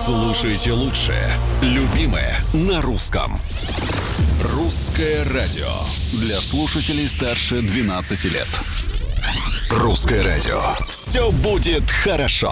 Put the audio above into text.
Слушайте лучшее, любимое на русском. Русское радио для слушателей старше 12 лет. Русское радио. Все будет хорошо.